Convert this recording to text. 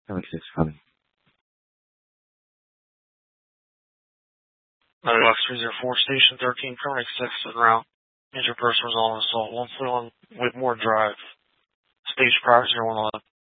That makes it funny. Box 304, Station 13, current exit route. Injured person was on assault. 1 Whitmore Drive. Stage prior 011.